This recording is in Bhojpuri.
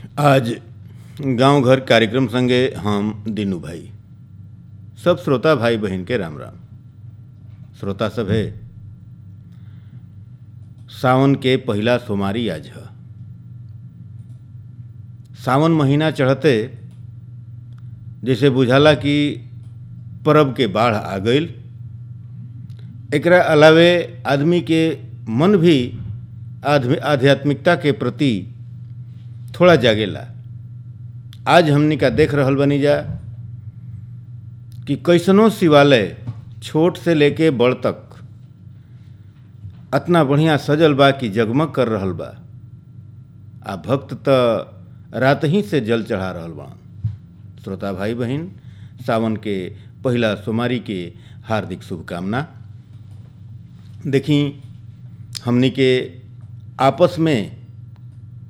आज गांव घर कार्यक्रम संगे हम दीनू भाई सब श्रोता भाई बहन के राम राम। श्रोता सब है सावन के पहला सोमवारी आज है। सावन महीना चढ़ते जैसे बुझाला कि परब के बाढ़ आ गईल। एकरा अलावे आदमी के मन भी आध्यात्मिकता के प्रति थोड़ा जागेला। आज हमनी का देख रहल बनी जा कि कैसनो शिवालय छोट से लेके बड़ तक अतना बढ़िया सजल बा कि जगमग कर रहल बा। आ भक्त त रात ही से जल चढ़ा रहल बा। श्रोता भाई बहन, सावन के पहला सोमवारी के हार्दिक शुभकामना। देखी हमनी के आपस में